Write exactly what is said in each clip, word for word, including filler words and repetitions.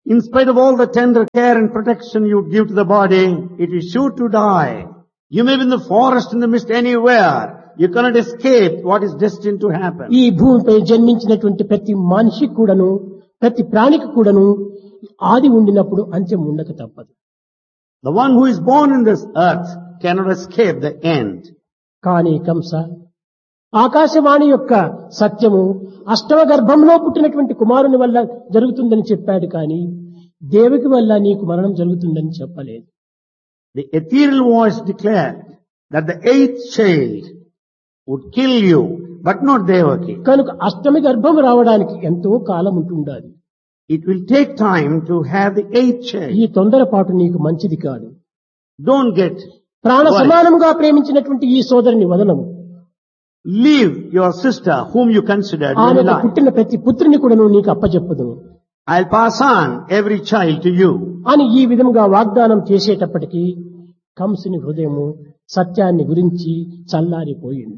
In spite of all the tender care and protection you give to the body, it is sure to die. You may be in the forest, in the mist, anywhere. You cannot escape what is destined to happen. ఈ భూమిపై జన్మించినటువంటి ప్రతి మనిషి కూడాను, ప్రతి ప్రాణికి కూడాను ఆది ఉండినప్పుడు అంత్యం ఉండక తప్పదు. The one who is born in this earth cannot escape the end. కానీ కంస ఆకాశవాణి యొక్క సత్యము అష్టమ గర్భంలో పుట్టినటువంటి కుమారుని వల్ల జరుగుతుందని చెప్పాడు, కానీ దేవకి వల్ల నీకు మరణం జరుగుతుందని చెప్పలేదు. The ethereal voice declared that the eighth child would kill you, but not Devaki. కనుక అష్టమి గర్భం రావడానికి ఎంతో కాలం ఉంటుండాలి. It will take time to have the eighth child. ఈ తొందరపాటు నీకు మంచిది కాదు. Don't get ప్రాణ worried. సమానముగా ప్రేమించినటువంటి ఈ సోదరుని వదనము. Leave your sister whom you considered very ఆమెకు light. పుట్టిన ప్రతి పుత్రుని కూడా నీకు అప్పచెప్పుదును I'll pass on every child to you. అని ఈ విధముగా వాగ్దానం చేసేటప్పటికీ కంసుని హృదయము సత్యాన్ని గురించి చల్లారిపోయింది.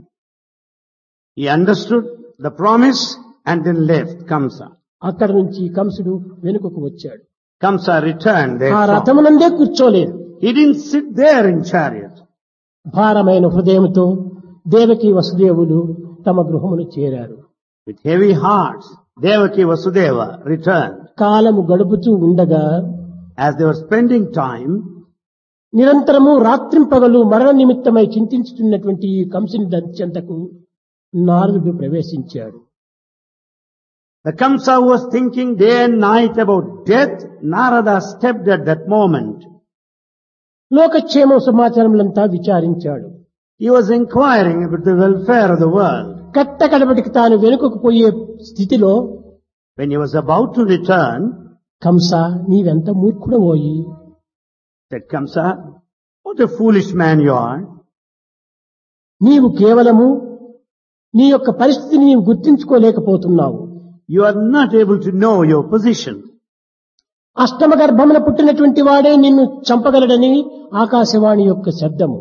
He understood the promise and then left Kamsa. అక్కడి నుంచి కంసుడు వెనుకకు వచ్చాడు. Kamsa returned ఆ therefrom. రథమునందే కూర్చోలేదు. He didn't sit there in chariot. భారమైన హృదయంతో దేవకి వసుదేవులు తమ గృహమును చేరారు. With heavy hearts, Devaki Vasudeva returned. కాలము గడుపుతూ ఉండగా As they were spending time, నిరంతరము రాత్రింపగలు మరణ నిమిత్తమై చింతించుతున్నటువంటి ఈ కంసుని దంచెంతకు నారదుడు ప్రవేశించాడు. the Kamsa who was thinking day and night about death, Narada stepped at that moment. లోకక్షేమ సమాచారములంతా విచారించాడు. He was inquiring about the welfare of the world. కట్ట కడబడికి తాను వెనుకకు పోయే స్థితిలో When he was about to return, Kamsa నీవెంత మూర్ఖుడవోయి, said Kamsa, what a foolish man you are. నీవు కేవలము నీ యొక్క పరిస్థితిని నీవు గుర్తించుకోలేకపోతున్నావు. You are not able to know your position. అష్టమ గర్భమున పుట్టినటువంటి వాడే నిన్ను చంపగలడని ఆకాశవాణి యొక్క శబ్దము.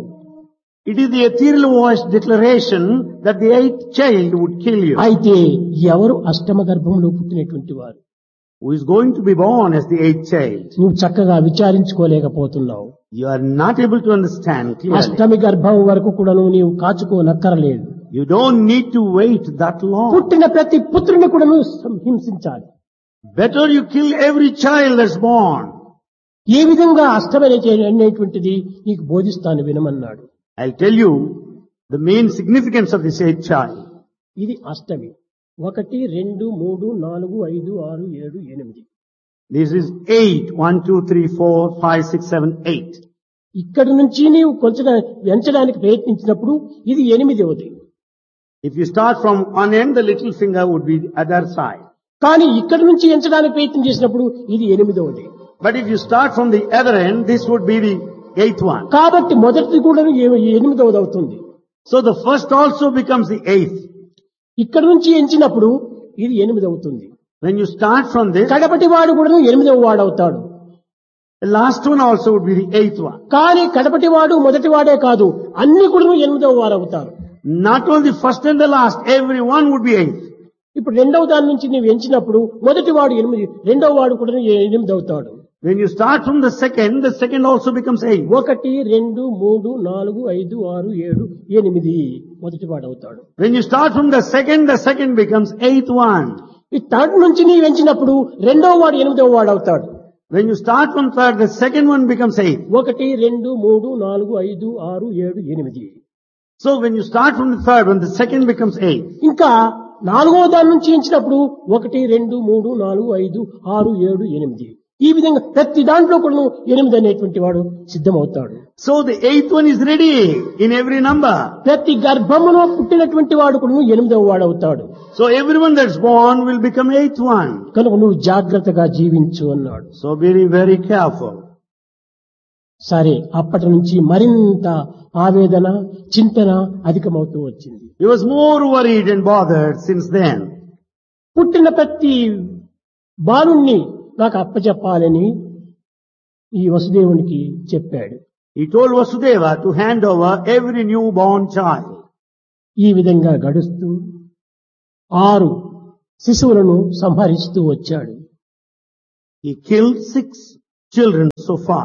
It is the ethereal voice declaration that the eighth child would kill you. అయితే ఎవరు అష్టమ గర్భంలో పుట్టినటువంటి వారు? Who is going to be born as the eighth child? నువ్వు చక్కగా విచారించుకోలేకపోతున్నావు. You are not able to understand clearly. అష్టమి గర్భం వరకు కూడా నువ్వు నీవు కాచుకోనక్కరలేదు. You don't need to wait that long. పుట్టిన ప్రతి పుత్రుని కూడా నువ్వు హింసించాలి. Better you kill every child that's born. ఏ విధంగా అష్టమి అనేటువంటిది నీకు బోధిస్తాను వినమన్నాడు. I'll tell you the main significance of this eighth child. ఇది అష్టమి. ఒకటి రెండు మూడు నాలుగు ఐదు ఆరు ఏడు ఎనిమిది. This is eight. One, two, three, four, five, six, seven, eight. ఇక్కడి నుంచి నీవు కొంచెం ఎంచడానికి ప్రయత్నించినప్పుడు ఇది ఎనిమిదవది. If you start from one end, the little finger would be the other side. కానీ ఇక్కడి నుంచి ఎంచడానికి ప్రయత్నం చేసినప్పుడు ఇది ఎనిమిదవది. But if you start from the other end, this would be the eighth one. కాబట్టి మొదటిది కూడా ఎనిమిదవది అవుతుంది. So the first also becomes the eighth. ఇక్కడి నుంచి ఎంచినప్పుడు ఇది ఎనిమిది అవుతుంది. When you start from this, కడపటి వాడు కూడా ఎనిమిదవ వాడు అవుతాడు. the last one also would be the eighth one. కానీ కడపటి వాడు మొదటి వాడే కాదు, అన్ని కూడా ఎనిమిదవ వారు అవుతారు. Not only first and the last, every one would be eighth. ఇప్పుడు రెండవ దాని నుంచి నీవు ఎంచినప్పుడు మొదటి వాడు ఎనిమిది, రెండవ వాడు కూడా ఎనిమిది అవుతాడు. When you start from the second, the second also becomes eight. ఒకటి రెండు మూడు నాలుగు ఐదు ఆరు ఏడు ఎనిమిది మొదటి వాడు అవుతాడు. When you start from the second, the second becomes eighth one. ఈ థర్డ్ నుంచి నీవు ఎంచినప్పుడు రెండవ వాడు ఎనిమిదవ వాడు అవుతాడు. When you start from third, the second one becomes eighth. ఒకటి రెండు మూడు నాలుగు ఐదు ఆరు ఏడు ఎనిమిది. So when you start from the third one, the second becomes eighth. ఇంకా నాలుగవ దాని నుంచి ఎంచినప్పుడు ఒకటి రెండు మూడు నాలుగు ఐదు ఆరు ఏడు ఎనిమిది. ఈ విధంగా ప్రతి దాంట్లో కూడా ఎనిమిది అనేటువంటి వాడు సిద్ధమవుతాడు. So the eighth one is ready in every number. ప్రతి గర్భములో పుట్టినటువంటి వాడు కూడా ఎనిమిదవ వాడు అవుతాడు. So everyone that's born will become eighth one. కనుక నువ్వు జాగ్రత్తగా జీవించు అన్నాడు. So be very careful. సరే, అప్పటి నుంచి మరింత ఆవేదన చింతన అధికమవుతూ వచ్చింది. He was more worried and bothered since then. పుట్టిన ప్రతి బాలుణ్ణి నాకు అప్పచెప్పాలని ఈ వసుదేవునికి చెప్పాడు. He told Vasudeva to hand over every newborn child. ఈ విధంగా గడుస్తూ ఆరు శిశువులను సంహరిస్తూ వచ్చాడు. He killed six children so far.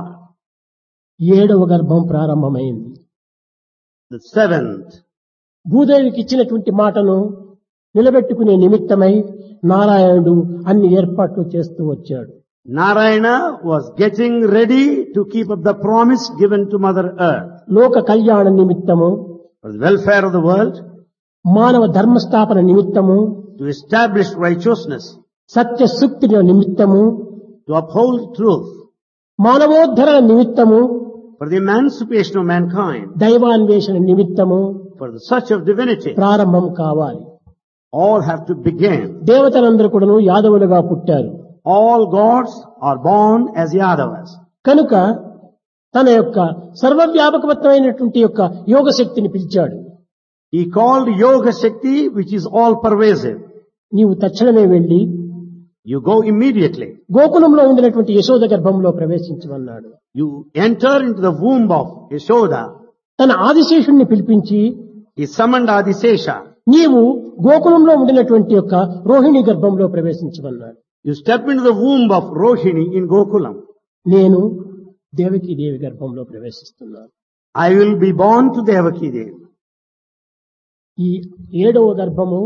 ఏడవ గర్భం ప్రారంభమైంది. The seventh, భూదేవికి ఇచ్చినటువంటి మాటను నిలబెట్టుకునే నిమిత్తమై నారాయణుడు అన్ని ఏర్పాట్లు చేస్తూ వచ్చాడు. Narayana was getting ready to keep up the promise given to Mother Earth. లోక కళ్యాణ నిమిత్తము, For the welfare of the world, మానవ ధర్మస్థాపన నిమిత్తము, to establish righteousness, సత్య సూక్తి నిమిత్తము, to uphold truth, మానవోద్ధరణ నిమిత్తము, for the emancipation of mankind, దైవాన్వేషణ నిమిత్తము for the search of divinity. ప్రారంభం కావాలి. All have to begin. దేవతలందరూ కూడాను యాదవులుగా పుట్టారు. All gods are born as Yadavas. కనుక తన యొక్క సర్వవ్యాపకమైనటువంటి యొక్క యోగ శక్తిని పిలిచాడు. He called Yoga Shakti, which is all pervasive. నీవు తక్షణమే వెళ్లి You go immediately. గోకులంలో ఉండినటువంటి యశోద గర్భంలో ప్రవేశించమన్నాడు. You enter into the womb of Yashoda. తన ఆదిశేషుణ్ణి పిలిపించి He summoned Adisesha. నీవు గోకులంలో ఉండినటువంటి యొక్క రోహిణి గర్భంలో ప్రవేశించమన్నాడు. You step into the womb of Rohini in Gokulam. నేను దేవకీ దేవి గర్భంలో ప్రవేశిస్తున్నాను. I will be born to Devaki Devi. ఈ ఏడవ గర్భము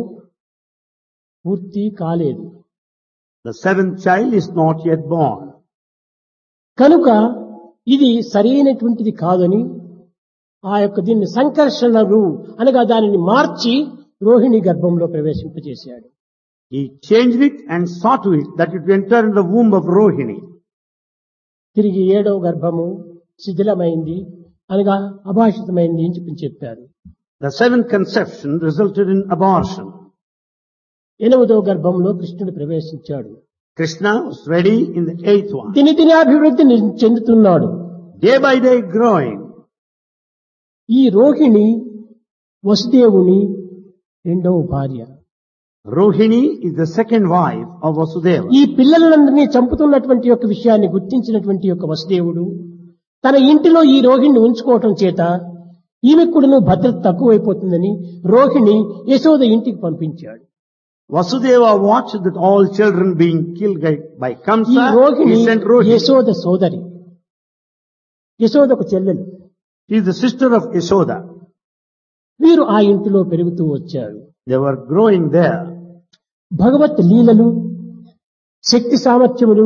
పూర్తి కాలేదు. The seventh child is not yet born. కనుక ఇది సరైనటువంటిది కాదని ఆ యొక్క దీన్ని సంకర్షణలు అనగా దానిని మార్చి రోహిణి గర్భంలో ప్రవేశింపజేశాడు. He changed it and saw to it that it would enter in the womb of Rohini. తిరిగి ఏడవ గర్భము శిథిలమైంది అనగా అభాషితమైంది అని చెప్పి చెప్పారు. The seventh conception resulted in abortion. ఎనిమిదవ గర్భంలో కృష్ణుడు ప్రవేశించాడు. Krishna was ready in the eighth one. దినదిన అభివృద్ధి చెందుతున్నాడు. Day by day growing. ఈ రోహిణి వసుదేవుని రెండవ భార్య. Rohini is the second wife of Vasudeva. ఈ పిల్లలందరినీ చంపుతున్నటువంటి యొక్క విషయాన్ని గుర్తించినటువంటి యొక్క వసుదేవుడు తన ఇంటిలో ఈ రోహిణిని ఉంచుకోవటం చేత ఈమెకు కూడా భద్రత తక్కువైపోతుందని రోహిణి యశోద ఇంటికి పంపించాడు. Vasudeva watched that all children being killed by ఈ Kamsa. Rohini He sent Rohini. Yashoda సోదరి, యశోదకు చెల్లెలు. She is the sister of Yashoda. వీరు ఆ ఇంటిలో పెరుగుతూ వచ్చారు. They were growing there. భగవత్ లీలలు, శక్తి సామర్థ్యములు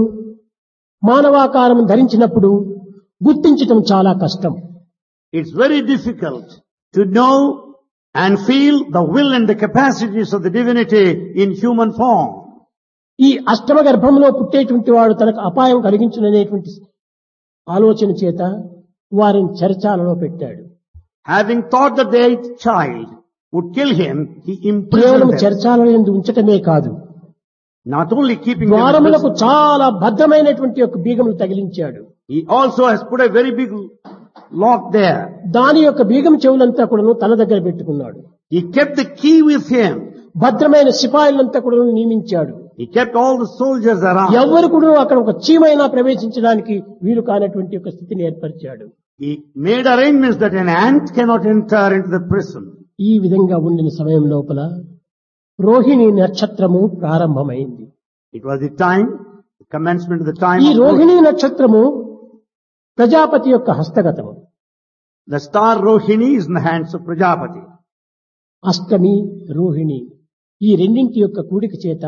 మానవాకారం ధరించినప్పుడు గుర్తించటం చాలా కష్టం. It's very difficult to know and feel the will and the capacities of the divinity in human form. ఈ అష్టమ గర్భంలో పుట్టేటువంటి వాడు తనకు అపాయం కలిగించుననేటువంటి ఆలోచన చేత వారిని చెరచాలలో పెట్టాడు. Having thought that the eighth child would kill him, he కేవలం imprisoned them. చెరచాలలో ఎందు ఉంచటమే కాదు, Not only keeping them in ద్వారములకు prison, చాలా భద్రమైనటువంటి యొక్క బీగములు తగిలించాడు. he also has put a very big lock there. దాని యొక్క బీగం చెవులంతా కూడాను తన దగ్గర పెట్టుకున్నాడు. He kept the key with him. భద్రమైన సిపాయిలంతా కూడా నియమించాడు. He kept all the soldiers around. ఎవరు కూడా అక్కడ ఒక చీమైనా ప్రవేశించడానికి వీలు కానటువంటి ఒక స్థితిని ఏర్పరిచాడు. He made arrangements that an ant cannot enter into the prison. ఈ విధంగా ఉండిన సమయం లోపల రోహిణి నక్షత్రము ప్రారంభమైంది. It was the time, the commencement of the time ఈ of రోహిణి నక్షత్రము ప్రజాపతి యొక్క హస్తగతము. the star Rohini is in the hands of Prajapati. అష్టమి రోహిణి ఈ రెండింటి యొక్క కూడిక చేత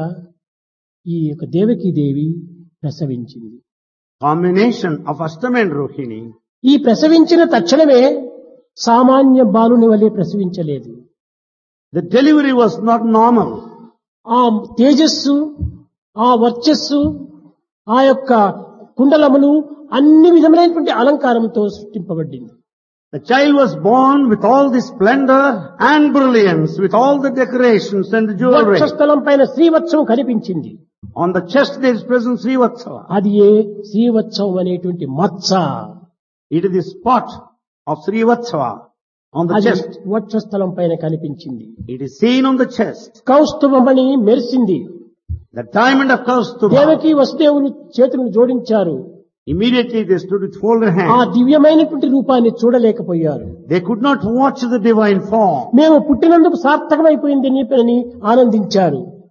ఈ యొక్క దేవకీ దేవి ప్రసవించింది. Combination of Ashtama and Rohini. ఈ ప్రసవించిన తక్షణమే సామాన్య బాలుని వలె ప్రసవించలేదు. The delivery was not normal. ఆ తేజస్సు, ఆ వర్చస్సు, ఆ యొక్క కుండలములు అన్ని విధములైనటువంటి అలంకారంతో సృష్టింపబడింది. The child was born with all the splendor and brilliance, with all the decorations and the jewelry. వక్షస్థలం పైన శ్రీవత్సం కనిపించింది. On the chest there is present Srivatsava. అది ఏ శ్రీవత్సం అనేటువంటి మత్స. It is the spot of Srivatsava on the అది chest. వక్షస్థలం పైన కనిపించింది. It is seen on the chest. కౌస్తుభమణి మెరిసింది. The diamond of Kaustubha. Devaki వసుదేవులు చేతులను జోడించారు. Immediately they stood with folded ఆ hands. దివ్యమైనటువంటి రూపాన్ని చూడలేకపోయారు. They could not watch the divine form. మేము పుట్టినందుకు సార్థకమైపోయింది అని ఆనందించారు.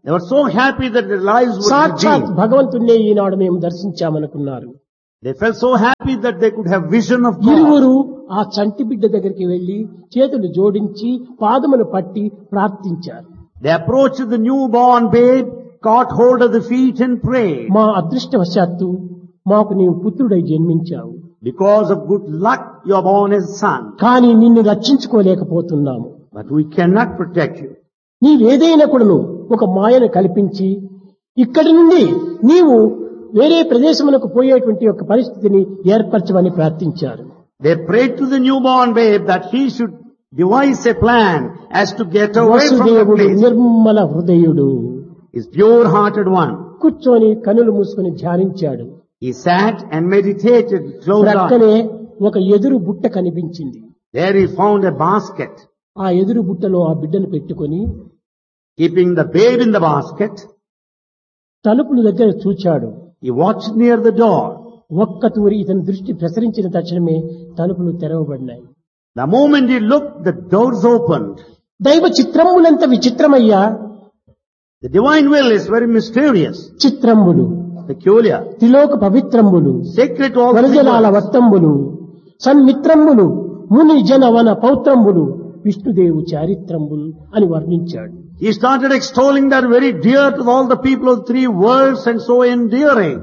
They were so happy that their lives would be సాక్షాత్ redeemed. భగవంతుణ్ణే ఈనాడు మేము దర్శించామనుకున్నారు. They felt so happy that they could have vision of God. ఇరువురు ఆ చంటి బిడ్డ దగ్గరికి వెళ్లి చేతులు జోడించి పాదములు పట్టి ప్రార్థించారు. They approached the newborn babe, caught hold of the feet and prayed. మా అదృష్టవశాత్తు మాకు నీవు పుత్రుడై జన్మించావు, Because of good luck, you are born as a son. కానీ నిన్ను రక్షించుకోలేకపోతున్నాము. But we cannot protect you. నీవేదైనా కూడాను ఒక మాయను కల్పించి ఇక్కడి నుండి నీవు వేరే ప్రదేశమునకు పోయేటువంటి ఒక పరిస్థితిని ఏర్పరచమని ప్రార్థించారు. They prayed to the newborn babe that he should devise a plan as to get away from the వసుదేవుడు place. Nirmala హృదయుడు He's pure-hearted one. కూర్చొని కనులు మూసుకొని ధ్యానించాడు. He sat and meditated, closed eyes. ప్రక్కనే ఒక ఎదురు బుట్ట కనిపించింది. There he found a basket. ఆ ఎదురు బుట్టలో ఆ బిడ్డను పెట్టుకొని Keeping the babe in the basket, తలుపుల దగ్గర చూచాడు. he watched near the door. ఒక్క తూరి ఇతని దృష్టి ప్రసరించిన తక్షణమే తలుపులు తెరవబడినాయి. The moment he looked, the doors opened. దైవ చిత్రములంత విచిత్రమయ్యా. The divine will is very mysterious, చిత్రంబులు peculiar, త్రిలోక పవిత్రంబులు sacred to all వరజలాల things. వర్తంబులు సన్మిత్రంబులు ముని జన వన పౌత్రంబులు విష్ణుదేవు చారిత్రంబులు అని వర్ణించాడు. He started extolling that very dear to all the people of three worlds and so endearing.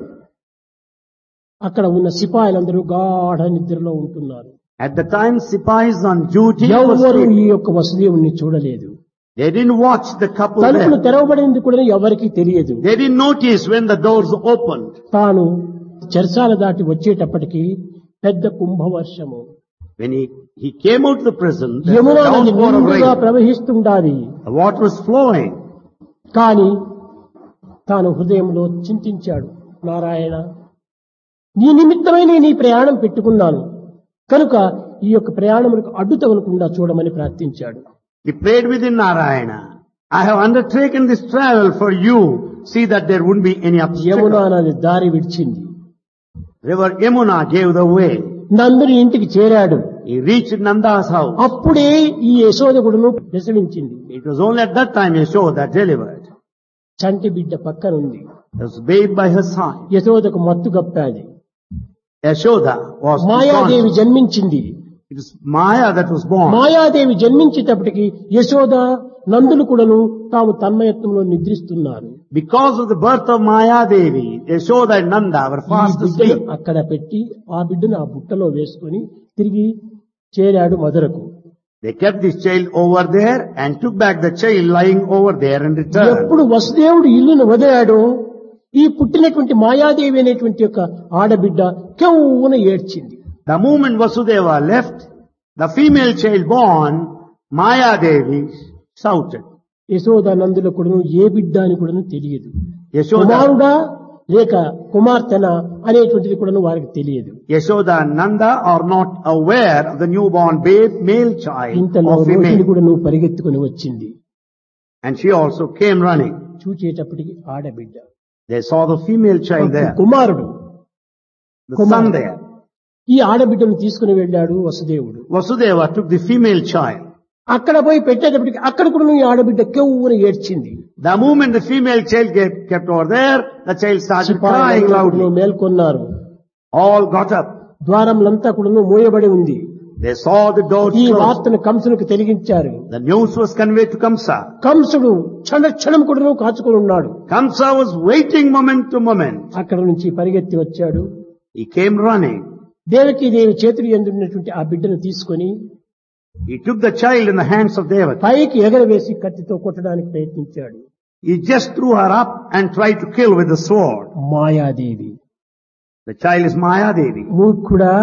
అక్కడ ఉన్న సిపాయిలందరూ గాఢ నిద్రలో ఉంటున్నారు. At the time, Sipais on duty was ఎవరు sleeping. ఈ యొక్క వసుదేవుణ్ణి చూడలేదు. They didn't watch the couple తలుపులు there. తెరవబడింది కూడా ఎవరికీ తెలియదు. They didn't notice when the doors opened. తాను చెరసాల దాటి వచ్చేటప్పటికి పెద్ద కుంభవర్షము When he, he came out of the prison, there was Yamuna a నది downpour of నిండుగా rain. ప్రవహిస్తుండాలి. The water was flowing. కాని తాను హృదయంలో చింతించాడు, నారాయణ నీ నిమిత్తమై నేను ఈ ప్రయాణం పెట్టుకున్నాను కనుక ఈ యొక్క ప్రయాణములకు అడ్డు తగలకుండా చూడమని ప్రార్థించాడు. He prayed within Narayana. I have undertaken this travel for you. See that there wouldn't be any Yamuna obstacle. నది దారి విడిచింది. River Yamuna gave the way. నందుని ఇంటికి చేరాడు. He reached Nanda's house. అప్పుడే ఈ యశోదకుడును ప్రసవించింది. It was only at that time Yashoda delivered. చంటి బిడ్డ పక్కనుంది. There was a babe by her side. యశోదకు మత్తు గప్పాది. Yashoda was Mayadevi born. జన్మించింది. It was Maya that was born. Mayadevi జన్మించేటప్పటికి Yashoda నందులు కూడాను తాము తన్మయత్వంలో నిద్రిస్తున్నారు. Because of the birth of Maya Devi, Yashoda and Nanda were ఈ fast బిడ్డను asleep. అక్కడ పెట్టి ఆ బిడ్డను ఆ బుట్టలో వేసుకొని తిరిగి చేరాడు మధురకు. They kept this child over there and took back the child lying over there and returned. ఎప్పుడు వసుదేవుడు ఇల్లును వదిలాడో ఈ పుట్టినటువంటి మాయాదేవి అనేటువంటి యొక్క ఆడబిడ్డ కెవ్వున ఏడ్చింది. The moment Vasudeva left, the female child born, Maya Devi shouted. Yashoda Nandula కూడాను ఏ బిడ్డ అని కూడాను తెలియదు. Yashoda, కుమారుడా లేక కుమార్తెన అనేటువంటిది కూడాను వారికి తెలియదు. Yashoda and Nanda are not aware of the newborn babe, male child ఇంతలో or రోహిణి female. కూడా నువ్వు పరిగెత్తుకుని వచ్చింది. And she also came running. చూచేటప్పటికి ఆడబిడ్డ They saw the female child there, కుమారుడు. the Kumar. son there. ఈ ఆడబిడ్డను తీసుకుని వెళ్ళాడు వసుదేవుడు. Vasudeva took the female child. అక్కడ పోయి పెట్టేటప్పటికి అక్కడ కూడా ఈ ఆడబిడ్డ కెవ్వున ఏడ్చింది. The moment the female child get, kept over there, the child started crying సిపాయిలు loudly. మేల్కొన్నారు. All got up. ద్వారములంతా కూడా మూయబడి ఉంది. They saw the doors ఈ closed. వార్తను కంసునికి తెలిగించారు. The news was conveyed to Kamsa. కంసుడు క్షణ క్షణం కూడా కాచుకొని ఉన్నాడు. Kamsa was waiting moment to moment. అక్కడ నుంచి పరిగెత్తి వచ్చాడు. He came running. దేవకి దేవి చేతులు ఎందున్నటువంటి ఆ బిడ్డను తీసుకొని He took the child in the hands of Devaki. పైకి ఎగరవేసి కత్తితో కొట్టడానికి ప్రయత్నించాడు. He just threw her up and tried to kill with the sword. Mayadevi, The child is Maya Devi. మూర్ఖుడా,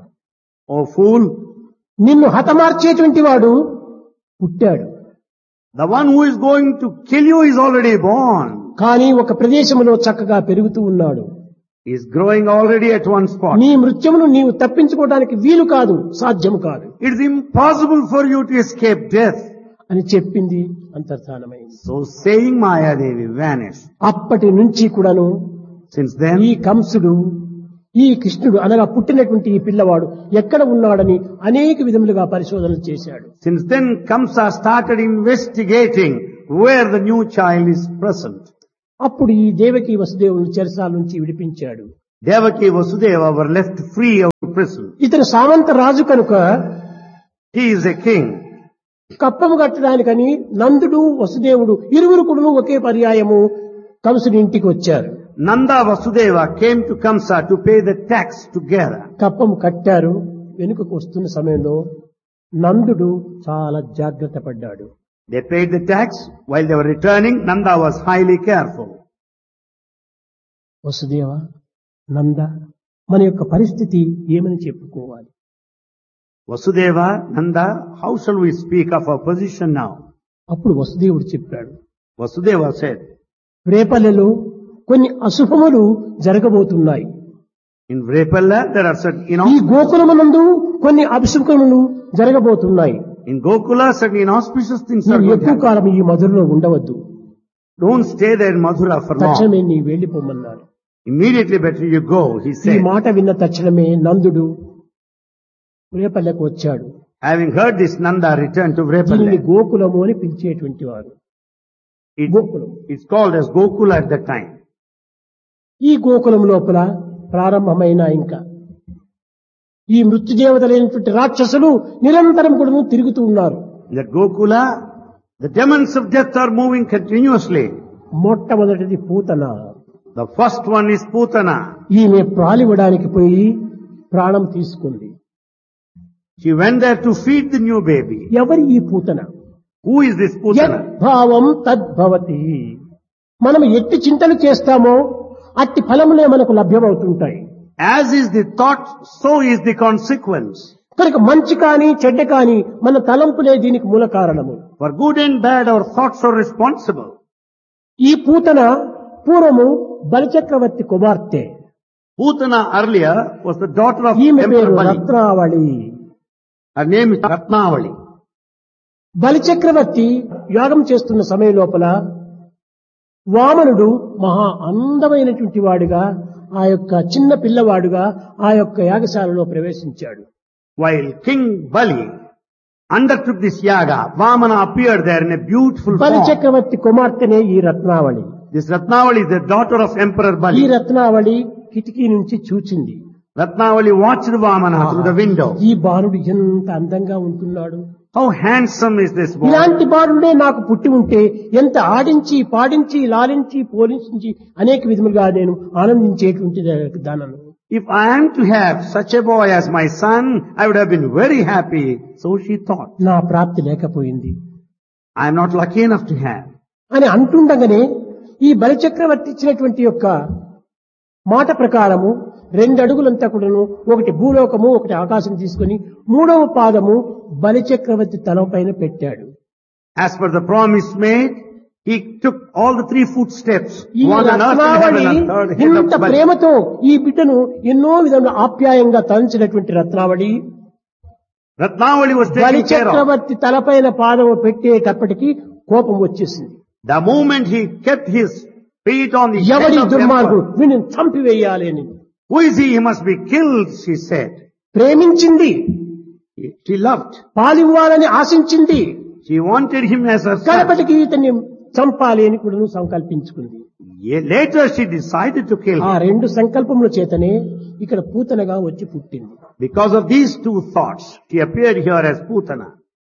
Oh fool, నిన్ను హతమార్చేటువంటి వాడు పుట్టాడు. the one who is going to kill you is already born. కానీ ఒక ప్రదేశంలో చక్కగా పెరుగుతూ ఉన్నాడు. He is growing already at one spot. నీ మృత్యుమును నీవు తప్పించుకోవడానికి వీలు కాదు, సాధ్యము కాదు It is impossible for you to escape death. అని చెప్పింది. అంతర్ధానమైంది. So saying, Maya Devi vanished. అప్పటి నుంచి కూడాను Since ఈ then, కంసుడు ఈ కృష్ణుడు అనగా పుట్టినటువంటి ఈ పిల్లవాడు ఎక్కడ ఉన్నాడని అనేక విధములుగా పరిశోధనలు చేశాడు. since then Kamsa started investigating where the new child is present. అప్పుడు ఈ దేవకి వసుదేవుని చెరసాల నుంచి విడిపించాడు. Devaki Vasudeva were left free of prison. ఇతను సామంత రాజు కనుక He is a king. కప్పము కట్టడానికని నందుడు వసుదేవుడు ఇరువురు కూడా ఒకే పర్యాయము కంసుని ఇంటికి వచ్చారు. Nanda Vasudeva came to Kamsa to pay the tax together. కప్పము కట్టారు. వెనుకకు వస్తున్న సమయంలో నందుడు చాలా జాగ్రత్త పడ్డాడు. They paid the tax. While they were returning, Nanda was highly careful. Vasudeva, నంద, మన యొక్క పరిస్థితి ఏమని చెప్పుకోవాలి? Vasudeva, Nanda, how shall we speak of our position now? అప్పుడు వసుదేవుడు చెప్పాడు, Vasudeva said, రేపల్లెలో కొన్ని అశుభములు జరగబోతున్నాయి. in Vrepalla there are certain, you ఈ know, గోకులమునందు కొన్ని అభిషేకములు జరగబోతున్నాయి. in Gokula certain inauspicious things are నువ్వు going to ఎక్కువ happen. కాలం ఈ మధురలో ఉండవద్దు. Don't stay there in Mathura for long. తక్షణమే నీ వెళ్లిపోమన్నాడు. Immediately better you go, he ఈ said. మాట విన్న తక్షణమే నందుడు రేపల్లెకు వచ్చాడు. Having heard this, Nanda returned to దీనిని Vrepalla. గోకులము అని పిలిచేటువంటి వారు. It, Gokulam. it's called as Gokula at that time. ఈ గోకులం లోపల ప్రారంభమైన ఇంకా ఈ మృత్యుదేవతలైనటువంటి రాక్షసులు నిరంతరం కూడా తిరుగుతూ ఉన్నారు. In that Gokula, the demons of death are moving continuously. మొట్టమొదటిది Putana. The first one is Putana. ఈమె ప్రాలివ్వడానికి పోయి ప్రాణం తీసుకుంది. She went there to feed the new baby. ఎవరి ఈ Putana? Who is this Putana? యద్భావం తద్భవతి. మనం ఎట్టి చింతలు చేస్తామో అట్టి ఫలములే మనకు లభ్యమవుతుంటాయి. As is the thought, so is the consequence. కనుక మంచి కాని చెడ్డ కాని మన తలంపులే దీనికి మూల కారణము. For good and bad, our thoughts are responsible. ఈ పూతన పూర్వము బలిచక్రవర్తి కుమార్తె. Putana earlier was the daughter of ఈమె Emperor పేరు Bali. రత్నావళి. Her name is Ratnavali. బలిచక్రవర్తి యాగం చేస్తున్న సమయం లోపల వామనుడు మహా అందమైనటువంటి వాడుగా ఆ యొక్క చిన్న పిల్లవాడుగా ఆ యొక్క యాగశాలలో ప్రవేశించాడు. While King Bali undertook this yaga, Vamana appeared there in a beautiful form. బలిచక్రవర్తి కుమార్తెనే ఈ రత్నావళి. This Ratnavali is the daughter of Emperor ఈ Bali. రత్నావళి కిటికీ నుంచి చూచింది. Ratnavali watched Vamana through the window. ఈ బాలుడు ఎంత అందంగా ఉంటున్నాడు. How handsome is this boy? ఇలాంటి బాలుడే నాకు పుట్టి ఉంటే ఎంత ఆడించి పాడించి లాలించి పోలించి అనేక విధములుగా నేను ఆనందించేటువంటి దానను. If I am to have such a boy as my son, I would have been very happy. So she thought. నా ప్రాప్తి లేకపోయింది I am not lucky enough to have. అని అంటుండగానే ఈ బలిచక్రవర్తి ఇచ్చినటువంటి యొక్క మాట ప్రకారము రెండు అడుగులంతా కూడాను ఒకటి భూలోకము ఒకటి ఆకాశం తీసుకుని మూడవ పాదము బలిచక్రవర్తి తల పైన పెట్టాడు. As per the promise made, he took all the three footsteps, ఈ one on earth and రత్నావళి heaven and third head ఇంత of Bali. ప్రేమతో ఈ బిడ్డను ఎన్నో విధంగా ఆప్యాయంగా తలంచినటువంటి రత్నావళి Ratnavali was taken care of. బలిచక్రవర్తి తలపైన పాదము పెట్టేటప్పటికి కోపం వచ్చేసింది. The moment he kept his feet on the head ఎవడి of the దుర్మార్గుడు emperor, వీడిని చంపివేయాలి అని who is he? He must be killed, she said. ప్రేమించింది, She loved. పాలివ్వాలని ఆశించింది. She wanted him as her son. కడపటికి ఇతన్ని చంపాలి అని కూడా సంకల్పించుకుంది. Ye- Later she decided to kill ఆ him. రెండు సంకల్పముల చేతనే ఇక్కడ పూతనగా వచ్చి పుట్టింది. Because of these two thoughts, she appeared here as Putana.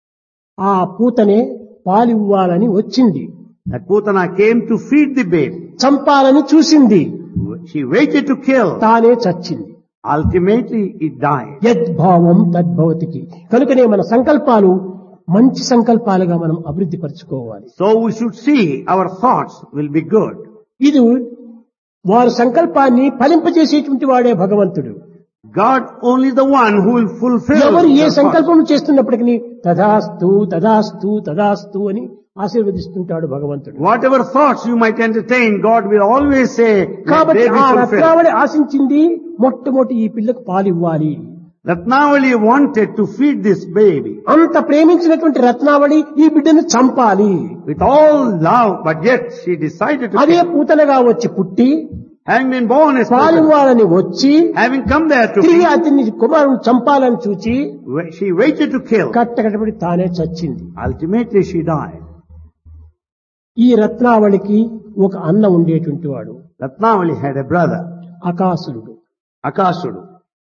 ఆ పూతనే పాలివ్వాలని వచ్చింది. That Putana came to feed the baby. చంపాలని చూసింది, She waited to kill. తానే చచ్చింది. Ultimately, it died. యద్భావం తద్భవతికి. కనుకనే మన సంకల్పాలు మంచి సంకల్పాలుగా మనం అభివృద్ధి పరచుకోవాలి. So we should see our thoughts will be good. ఇది వారి సంకల్పాన్ని ఫలింపజేసేటువంటి వాడే భగవంతుడు. God only the one who will fulfill ఎవరు ఏ their thoughts. సంకల్పం చేస్తున్నప్పటికీ తదాస్తు తదాస్తు తదాస్తు అని ఆశీర్వదిస్తుంటాడు భగవంతుడు. Whatever thoughts you might entertain, God will always say, let కాబట్టి they be ఆ fulfilled. రత్నావళి ఆశించింది మొట్టమొదటి ఈ పిల్లకు పాలివ్వాలి. Ratnavali wanted to feed this baby అంత ప్రేమించినటువంటి రత్నావళి ఈ బిడ్డను చంపాలి. with all love, but yet she decided to అదే kill. పూతనగా వచ్చి పుట్టి Having been born as Putana, పాలివ్వాలని వచ్చి having come there to తిరిగి feed, అతన్ని కుమారుని చంపాలని చూచి she waited to kill. కట్టకటపడి తానే చచ్చింది. Ultimately she died. ఈ రత్నావళికి ఒక అన్న ఉండేటువంటి వాడు. Ratnavali had a brother, అకాసురుడు. Akasudu.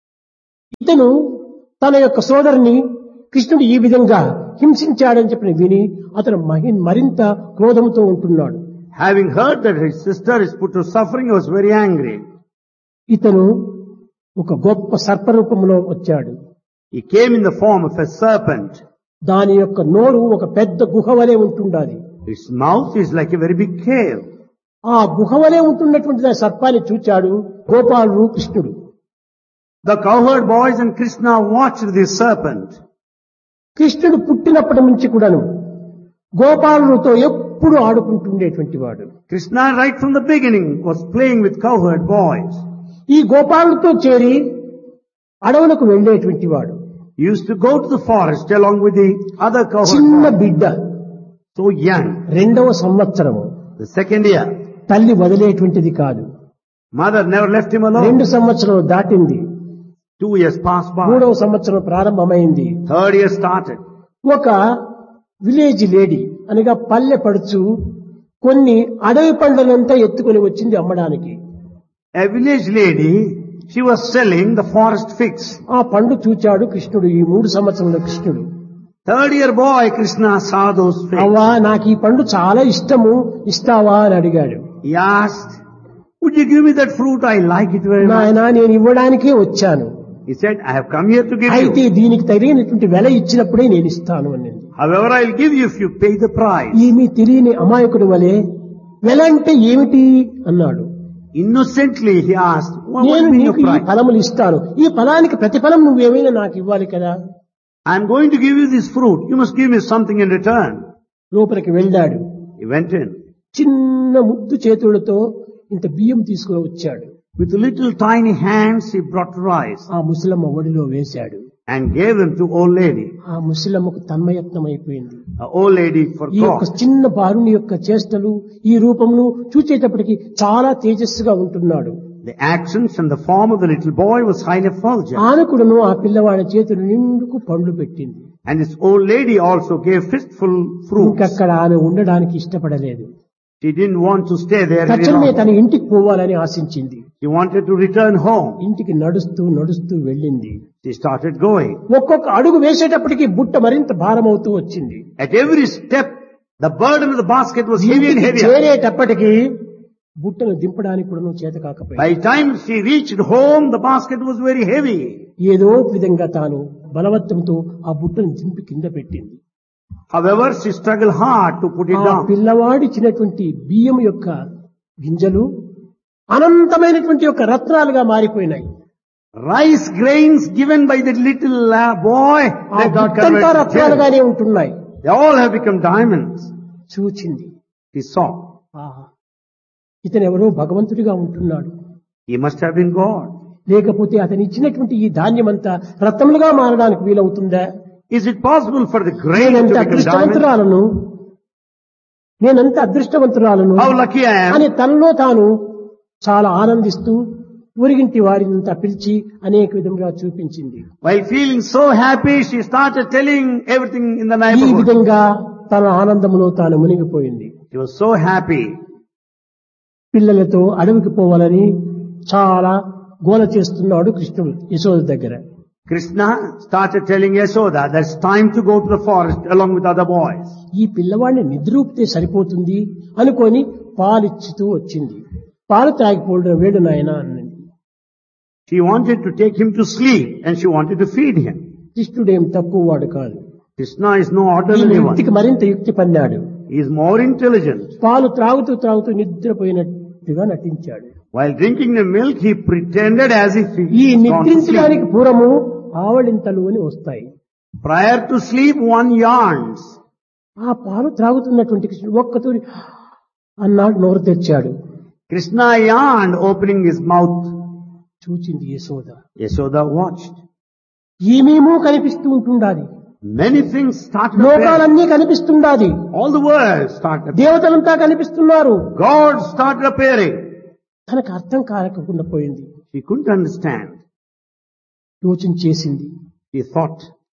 ఇతను తన యొక్క సోదరుని కృష్ణుడు ఈ విధంగా హింసించాడని చెప్పిన విని అతను మహి- మరింత క్రోధంతో ఉంటున్నాడు. Having heard that his sister is put to suffering, he was very angry. ఇతను ఒక గొప్ప సర్పరూపంలో వచ్చాడు. He came in the form of a serpent. దాని యొక్క నోరు ఒక పెద్ద గుహ వలె ఉంటుండాది. Its mouth is like a very big cave. ఆ గుహ వలె ఉంటున్నటువంటి ఆ సర్పాన్ని చూచాడు గోపాలుడు కృష్ణుడు. The cowherd boys and Krishna watched this serpent. కృష్ణుడు పుట్టినప్పటి నుంచి కూడాను గోపాలుడితో ఎప్పుడు ఆడుకుంటుండేటువంటి వాడు. Krishna right from the beginning was playing with cowherd boys. ఈ గోపాలుడితో చేరి అడవులకు వెళ్లేటువంటి వాడు. He used to go to the forest along with the other cowherd చిన్న boys. బిడ్డ So young. రెండవ సంవత్సరము The second year. తల్లి వదిలేటువంటిది కాదు. Mother never left him alone. రెండు సంవత్సరం దాటింది. Two years passed by. మూడవ సంవత్సరం ప్రారంభమైంది. Third year started. ఒక విలేజ్ లేడీ అనగా పల్లె పడుచు కొన్ని అడవి పండ్లనంతా ఎత్తుకొని వచ్చింది అమ్మడానికి. A village lady, she was selling the forest figs. ఆ పండు చూచాడు కృష్ణుడు. ఈ మూడు సంవత్సరంలో కృష్ణుడు Third year boy Krishna saw those figs. అవ్వా నాకు ఈ పండు చాలా ఇష్టము, ఇస్తావా అని అడిగాడు. He asked, would you give me that fruit? I like it very much. నాయనా నేను ఇవ్వడానికే వచ్చాను, He said, I have come here to give అయితే you. దీనికి తగినటువంటి వెల ఇచ్చినప్పుడే నేను ఇస్తాను అనింది. However, I'll give you if you pay the price. ఏమీ తెలియని అమాయకుడు వలె వెల అంటే ఏమిటి అన్నాడు. Innocently he asked, what నేను would be your నీకు ఈ price? ఫలములు ఇస్తాను, ఈ ఫలానికి ప్రతిఫలం నువ్వేమైనా నాకు ఇవ్వాలి కదా. I'm going to give you this fruit. You must give me something in return. లోపలికి వెళ్ళాడు. He went in. చిన్న ముద్దు చేతులతో ఇంత బియ్యం తీసుకుని వచ్చాడు. With little tiny hands he brought rice ఆ ముసలమ్మ ఒడిలో వేశాడు. and gave them to old lady. ఆ ముసలమ్మకు తన్మయత్నం అయిపోయింది. The old lady ఈ యొక్క forgot. చిన్న బాలుని యొక్క చేష్టలు ఈ రూపమును చూచేటప్పటికి చాలా తేజస్సుగా ఉంటున్నాడు. The actions and the form of the little boy was highly effulgent. ఆనకుడును ఆ పిల్లవాడి చేతులు నిండుకు పండ్లు పెట్టింది. And this old lady also gave fistful fruits. ఇంకక్కడ ఆమె ఉండడానికి ఇష్టపడలేదు. She didn't want to stay there any తక్షణమే longer. తన ఇంటికి పోవాలని ఆశించింది. She wanted to return home. ఇంటికి నడుస్తూ నడుస్తూ వెళ్ళింది. She started going. ఒక్కొక్క అడుగు వేసేటప్పటికి బుట్ట మరింత భారమవుతూ వచ్చింది. At every step, the burden of the basket was heavy and ఇంటికి heavier. చేరేటప్పటికి బుట్టను దింపడానికి కూడా చేత కాకపోయింది. By the time she reached home, the basket was very heavy. ఏదో విధంగా తాను బలవత్తంతో ఆ బుట్టను దింపి కింద పెట్టింది. However, she struggled hard to put it ఆ down. పిల్లవాడు ఇచ్చినటువంటి బియ్యం యొక్క గింజలు అనంతమైనటువంటి యొక్క రత్నాలుగా మారిపోయినాయి. Rice grains given by the little uh, boy, ఆ they got బుట్టంతా converted to gems. రత్నాలుగానే ఉంటున్నాయి. They all have become diamonds. చూచింది. He saw. ఆహా, ఇతను ఎవరో భగవంతుడిగా ఉంటున్నాడు, He must have been God. లేకపోతే అతను ఇచ్చినటువంటి ఈ ధాన్యమంతా రత్నములుగా మారడానికి వీలవుతుందా? Is it possible for the grain to నేనంత become diamond? అదృష్టవంతురాలను నేనంత అదృష్టవంతురాలను How lucky I అని am. తనలో తాను చాలా ఆనందిస్తూ ఊరిగింటి వారినంతా పిలిచి అనేక విధంగా చూపించింది. While feeling so happy, she started telling everything in the ఈ neighborhood. విధంగా తన ఆనందములో తాను మునిగిపోయింది. She was so happy. పిల్లలతో అడవికి పోవాలని చాలా గోల చేస్తున్నాడు కృష్ణుడు యశోద దగ్గర. Krishna started telling Yashoda that it's time to go to the forest along with other boys. ఈ పిల్లవాడిని నిద్రూపితే సరిపోతుంది అనుకొని పాలిచ్చుతూ వచ్చింది. పాలు తాగిపోవడం వేడు నాయన అన్నది. She wanted to take him to sleep and she wanted to feed him. కృష్ణుడేం తక్కువ వాడు కాదు. Krishna is no ఈ ordinary వ్యక్తికి one. మరింత యుక్తి పన్నాడు. He is more intelligent. పాలు త్రాగుతూ త్రాగుతూ నిద్రపోయినట్టుగా నటించాడు. While drinking the milk, he pretended as if he ఈ is gone to sleep. నిద్రించడానికి పూర్వము ఆవళింతలు అని వస్తాయి. Prior to sleep, one yarns. ఆ పాలు త్రాగుతున్నటువంటి కృష్ణుడు ఒక్కతూరి అన్నాడు, నోరు తెచ్చాడు. Krishna yawned, opening his mouth. చూచింది యశోద. Yashoda watched. ఏమేమో కనిపిస్తూ ఉంటుండాది. Many things started appearing. లోకాలన్నీ కనిపిస్తుండాది. All the world started appearing. దేవతలంతా కనిపిస్తున్నారు. God started appearing. తనకు అర్థం కాలేకుండా పోయింది. She couldn't understand. యోచన చేసింది. She thought.